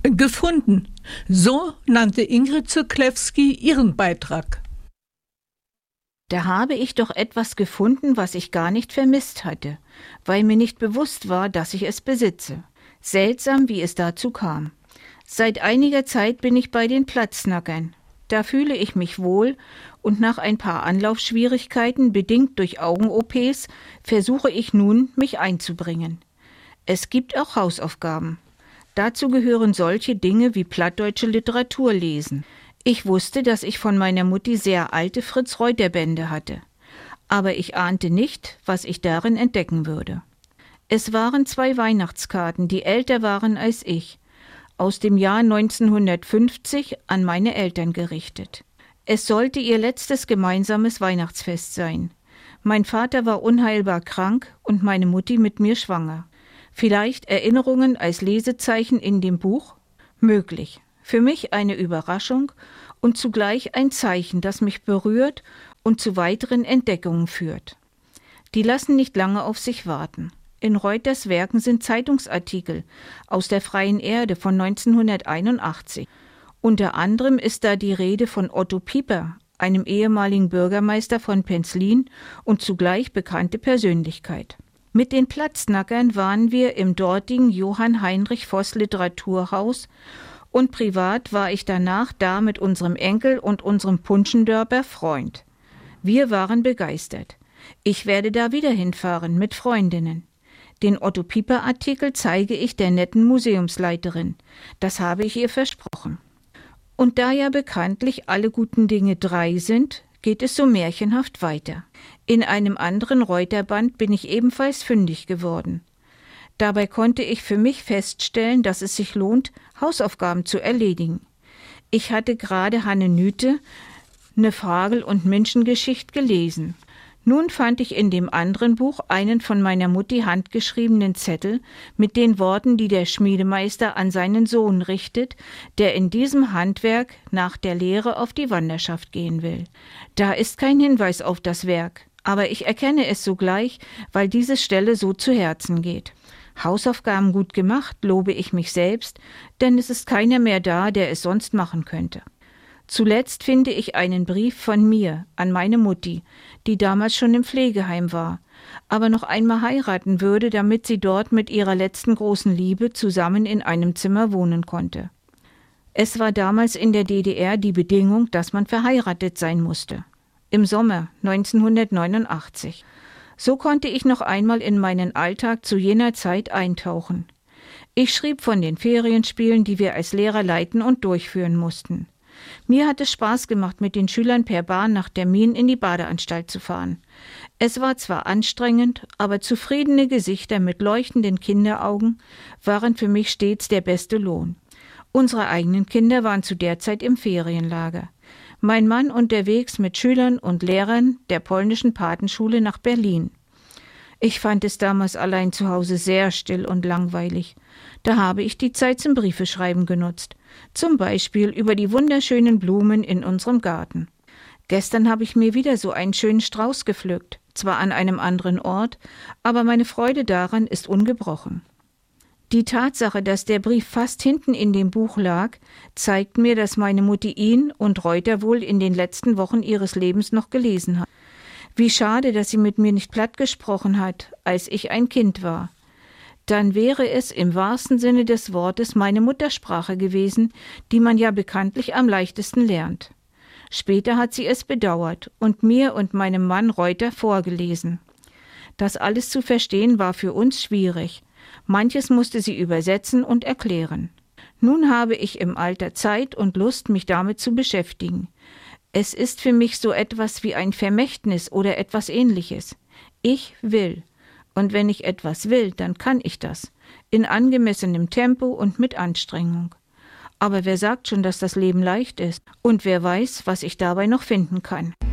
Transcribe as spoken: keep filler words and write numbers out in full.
Gefunden. So nannte Ingrid Zyklewski ihren Beitrag. Da habe ich doch etwas gefunden, was ich gar nicht vermisst hatte, weil mir nicht bewusst war, dass ich es besitze. Seltsam, wie es dazu kam. Seit einiger Zeit bin ich bei den Platznackern. Da fühle ich mich wohl und nach ein paar Anlaufschwierigkeiten, bedingt durch Augen-O Ps, versuche ich nun, mich einzubringen. Es gibt auch Hausaufgaben. Dazu gehören solche Dinge wie plattdeutsche Literatur lesen. Ich wusste, dass ich von meiner Mutti sehr alte Fritz-Reuter-Bände hatte. Aber ich ahnte nicht, was ich darin entdecken würde. Es waren zwei Weihnachtskarten, die älter waren als ich, aus dem Jahr neunzehnhundertfünfzig an meine Eltern gerichtet. Es sollte ihr letztes gemeinsames Weihnachtsfest sein. Mein Vater war unheilbar krank und meine Mutti mit mir schwanger. Vielleicht Erinnerungen als Lesezeichen in dem Buch? Möglich. Für mich eine Überraschung und zugleich ein Zeichen, das mich berührt und zu weiteren Entdeckungen führt. Die lassen nicht lange auf sich warten. In Reuters Werken sind Zeitungsartikel aus der Freien Erde von neunzehnhunderteinundachtzig. Unter anderem ist da die Rede von Otto Pieper, einem ehemaligen Bürgermeister von Penzlin und zugleich bekannte Persönlichkeit. Mit den Platznackern waren wir im dortigen Johann Heinrich Voss Literaturhaus und privat war ich danach da mit unserem Enkel und unserem Punschendörper Freund. Wir waren begeistert. Ich werde da wieder hinfahren mit Freundinnen. Den Otto-Pieper-Artikel zeige ich der netten Museumsleiterin. Das habe ich ihr versprochen. Und da ja bekanntlich alle guten Dinge drei sind, geht es so märchenhaft weiter. In einem anderen Reuterband bin ich ebenfalls fündig geworden. Dabei konnte ich für mich feststellen, dass es sich lohnt, Hausaufgaben zu erledigen. Ich hatte gerade Hanne Nüte, ne Fagel- und Menschengeschicht gelesen. Nun fand ich in dem anderen Buch einen von meiner Mutti handgeschriebenen Zettel mit den Worten, die der Schmiedemeister an seinen Sohn richtet, der in diesem Handwerk nach der Lehre auf die Wanderschaft gehen will. Da ist kein Hinweis auf das Werk, aber ich erkenne es sogleich, weil diese Stelle so zu Herzen geht. Hausaufgaben gut gemacht, lobe ich mich selbst, denn es ist keiner mehr da, der es sonst machen könnte. Zuletzt finde ich einen Brief von mir an meine Mutti, die damals schon im Pflegeheim war, aber noch einmal heiraten würde, damit sie dort mit ihrer letzten großen Liebe zusammen in einem Zimmer wohnen konnte. Es war damals in der D D R die Bedingung, dass man verheiratet sein musste. Im Sommer neunzehnhundertneunundachtzig. So konnte ich noch einmal in meinen Alltag zu jener Zeit eintauchen. Ich schrieb von den Ferienspielen, die wir als Lehrer leiten und durchführen mussten. Mir hat es Spaß gemacht, mit den Schülern per Bahn nach Termin in die Badeanstalt zu fahren. Es war zwar anstrengend, aber zufriedene Gesichter mit leuchtenden Kinderaugen waren für mich stets der beste Lohn. Unsere eigenen Kinder waren zu der Zeit im Ferienlager. Mein Mann unterwegs mit Schülern und Lehrern der polnischen Patenschule nach Berlin. Ich fand es damals allein zu Hause sehr still und langweilig. Da habe ich die Zeit zum Briefeschreiben genutzt. Zum Beispiel über die wunderschönen Blumen in unserem Garten. Gestern habe ich mir wieder so einen schönen Strauß gepflückt, zwar an einem anderen Ort, aber meine Freude daran ist ungebrochen. Die Tatsache, dass der Brief fast hinten in dem Buch lag, zeigt mir, dass meine Mutti ihn und Reuter wohl in den letzten Wochen ihres Lebens noch gelesen hat. Wie schade, dass sie mit mir nicht platt gesprochen hat, als ich ein Kind war. Dann wäre es im wahrsten Sinne des Wortes meine Muttersprache gewesen, die man ja bekanntlich am leichtesten lernt. Später hat sie es bedauert und mir und meinem Mann Reuter vorgelesen. Das alles zu verstehen war für uns schwierig. Manches musste sie übersetzen und erklären. Nun habe ich im Alter Zeit und Lust, mich damit zu beschäftigen. Es ist für mich so etwas wie ein Vermächtnis oder etwas Ähnliches. Ich will. Und wenn ich etwas will, dann kann ich das. In angemessenem Tempo und mit Anstrengung. Aber wer sagt schon, dass das Leben leicht ist? Und wer weiß, was ich dabei noch finden kann?